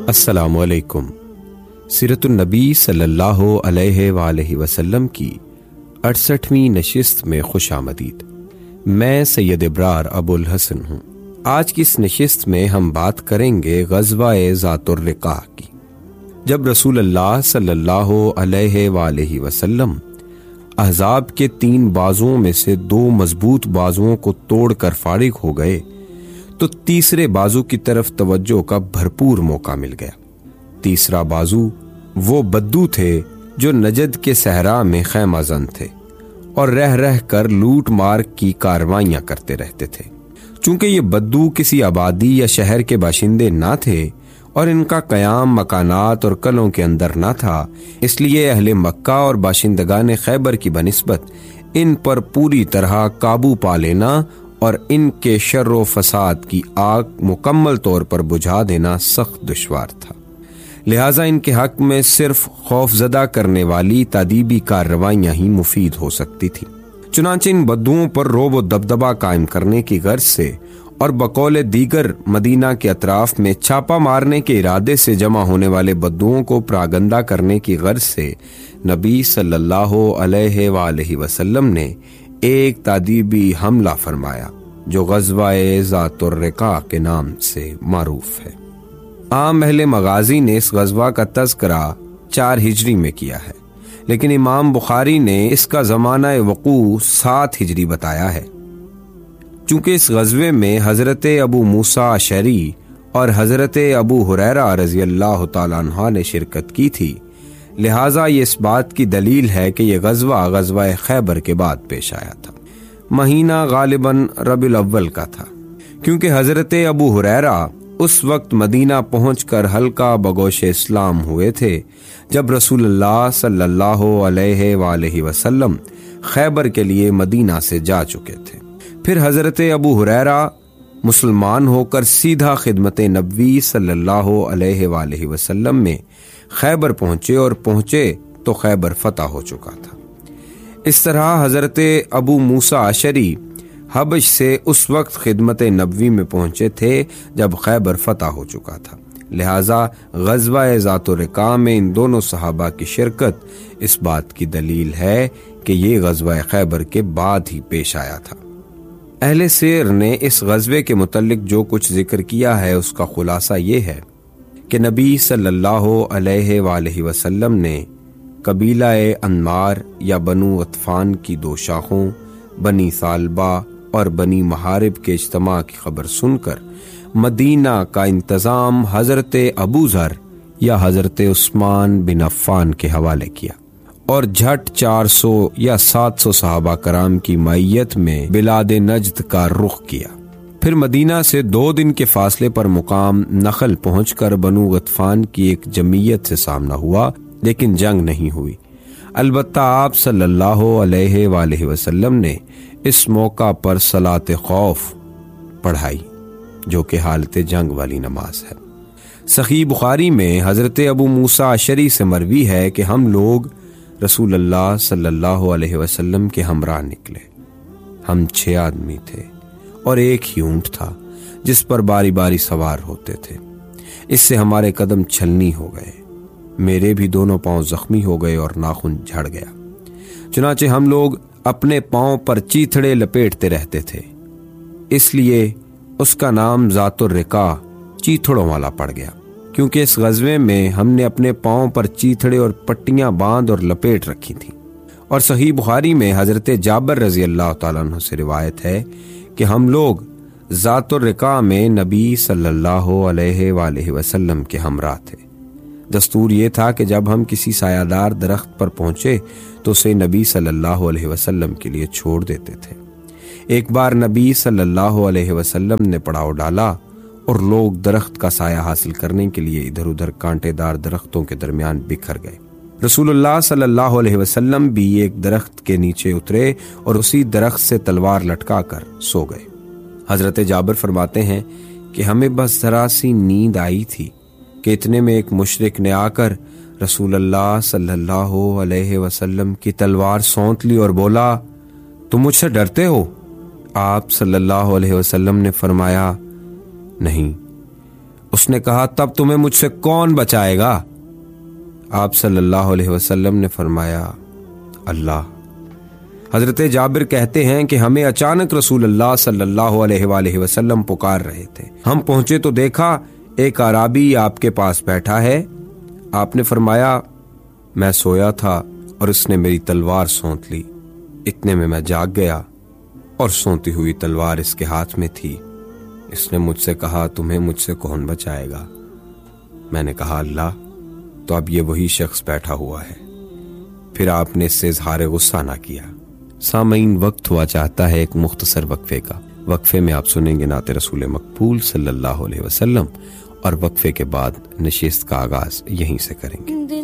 السلام علیکم۔ سیرت النبی صلی اللہ علیہ وآلہ وسلم کی 68ویں نشست میں خوش آمدید۔ میں سید ابرار ابو الحسن ہوں۔ آج کی اس نشست میں ہم بات کریں گے غزوہ ذات الرقاع کی، جب رسول اللہ صلی اللہ علیہ وآلہ وسلم احزاب کے 3 بازوؤں میں سے 2 مضبوط بازوؤں کو توڑ کر فارغ ہو گئے تو تیسرے بازو کی طرف توجہ کا بھرپور موقع مل گیا۔ تیسرا بازو وہ بدو تھے جو نجد کے صحرا میں خیمہ زن تھے اور رہ کر لوٹ مار کی کاروائیاں کرتے رہتے تھے۔ چونکہ یہ بدو کسی آبادی یا شہر کے باشندے نہ تھے اور ان کا قیام مکانات اور قلعوں کے اندر نہ تھا، اس لیے اہل مکہ اور باشندگان خیبر کی بنسبت ان پر پوری طرح قابو پا لینا اور ان کے شر و فساد کی آگ مکمل طور پر بجھا دینا سخت دشوار تھا۔ لہٰذا ان کے حق میں صرف خوف زدہ کرنے والی تادیبی کارروائیاں ہی مفید ہو سکتی تھی۔ چنانچہ ان بدوؤں پر رعب و دبدبہ قائم کرنے کی غرض سے اور بقول دیگر مدینہ کے اطراف میں چھاپا مارنے کے ارادے سے جمع ہونے والے بدوؤں کو پراگندہ کرنے کی غرض سے نبی صلی اللہ علیہ وآلہ وسلم نے ایک تادیبی حملہ فرمایا جو غزوہ ذات الرقاع کے نام سے معروف ہے۔ عام اہل مغازی نے اس غزوہ کا تذکرہ 4 ہجری میں کیا ہے، لیکن امام بخاری نے اس کا زمانہ وقوع 7 ہجری بتایا ہے۔ چونکہ اس غزوے میں حضرت ابو موسیٰ اشعری اور حضرت ابو ہریرہ رضی اللہ تعالیٰ عنہ نے شرکت کی تھی، لہٰذا یہ اس بات کی دلیل ہے کہ یہ غزوہ خیبر کے بعد پیش آیا تھا۔ مہینہ غالباً ربیع الاول کا تھا، کیونکہ حضرت ابو ہریرہ اس وقت مدینہ پہنچ کر ہلکا بگوش اسلام ہوئے تھے جب رسول اللہ صلی اللہ علیہ وآلہ وسلم خیبر کے لیے مدینہ سے جا چکے تھے۔ پھر حضرت ابو ہریرہ مسلمان ہو کر سیدھا خدمت نبوی صلی اللہ علیہ وآلہ وسلم میں خیبر پہنچے تو خیبر فتح ہو چکا تھا۔ اس طرح حضرت ابو موسیٰ اشعری حبش سے اس وقت خدمت نبوی میں پہنچے تھے جب خیبر فتح ہو چکا تھا، لہٰذا غزوہ ذات الرقاع میں ان دونوں صحابہ کی شرکت اس بات کی دلیل ہے کہ یہ غزوہ خیبر کے بعد ہی پیش آیا تھا۔ اہل سیر نے اس غزوے کے متعلق جو کچھ ذکر کیا ہے اس کا خلاصہ یہ ہے کہ نبی صلی اللہ علیہ وآلہ وسلم نے قبیلہ انمار یا بنو غطفان کی 2 شاخوں بنی ثعلبہ اور بنی محارب کے اجتماع کی خبر سن کر مدینہ کا انتظام حضرت ابو ذر یا حضرت عثمان بن عفان کے حوالے کیا اور جھٹ 400 یا 700 صحابہ کرام کی معیت میں بلاد نجد کا رخ کیا۔ پھر مدینہ سے 2 دن کے فاصلے پر مقام نخل پہنچ کر بنو غطفان کی ایک جمعیت سے سامنا ہوا، لیکن جنگ نہیں ہوئی۔ البتہ آپ صلی اللہ علیہ وآلہ وسلم نے اس موقع پر صلاۃ خوف پڑھائی، جو کہ حالت جنگ والی نماز ہے۔ صحیح بخاری میں حضرت ابو موسیٰ اشعری سے مروی ہے کہ ہم لوگ رسول اللہ صلی اللہ علیہ وسلم کے ہمراہ نکلے۔ ہم 6 آدمی تھے اور ایک ہی اونٹ تھا جس پر باری باری سوار ہوتے تھے۔ اس سے ہمارے قدم چھلنی ہو گئے، میرے بھی دونوں پاؤں زخمی ہو گئے اور ناخن جھڑ گیا۔ چنانچہ ہم لوگ اپنے پاؤں پر چیتھڑے لپیٹتے رہتے تھے، اس لیے اس کا نام ذات الرقاع چیتھڑوں والا پڑ گیا، کیونکہ اس غزوے میں ہم نے اپنے پاؤں پر چیتھڑے اور پٹیاں باندھ اور لپیٹ رکھی تھیں۔ اور صحیح بخاری میں حضرت جابر رضی اللہ تعالیٰ عنہ سے روایت ہے کہ ہم لوگ ذات الرقاع میں نبی صلی اللہ علیہ وآلہ وسلم کے ہمراہ تھے۔ دستور یہ تھا کہ جب ہم کسی سایہ دار درخت پر پہنچے تو اسے نبی صلی اللہ علیہ وسلم کے لیے چھوڑ دیتے تھے۔ ایک بار نبی صلی اللہ علیہ وسلم نے پڑاؤ ڈالا اور لوگ درخت کا سایہ حاصل کرنے کے لیے ادھر ادھر کانٹے دار درختوں کے درمیان بکھر گئے۔ رسول اللہ صلی اللہ علیہ وسلم بھی ایک درخت کے نیچے اترے اور اسی درخت سے تلوار لٹکا کر سو گئے۔ حضرت جابر فرماتے ہیں کہ ہمیں بس ذرا سی نیند آئی تھی کہ اتنے میں ایک مشرک نے آ کر رسول اللہ صلی اللہ علیہ وسلم کی تلوار سونت لی اور بولا، تم مجھ سے ڈرتے ہو؟ آپ صلی اللہ علیہ وسلم نے فرمایا، نہیں۔ उसने कहा, तब तुम्हें मुझसे कौन बचाएगा? आप सल्लल्लाहु अलैहि वसल्लम ने फरमाया, अल्लाह। हजरत जाबिर कहते हैं कि हमें अचानक रसूल अल्लाह सल्लल्लाहु अलैहि वसल्लम पुकार रहे थे। हम पहुंचे तो देखा एक आराबी आपके पास बैठा है। आपने फरमाया, मैं सोया था और इसने मेरी तलवार सौंत ली। इतने में मैं जाग गया और सोती हुई तलवार इसके हाथ में थी। इसने मुझसे कहा, तुम्हें मुझसे कौन बचाएगा? मैंने कहा, अल्लाह। तो अब ये वही शख्स बैठा हुआ है। फिर आपने इससे इजहार गुस्सा ना किया। सामईन, वक्त हुआ चाहता है एक मुख्तसर वक्फे का। वक्फे में आप सुनेंगे नाते रसूल मकबूल सल्लल्लाहु अलैहि वसल्लम और वक्फे के बाद नशिस्त का आगाज यहीं से करेंगे।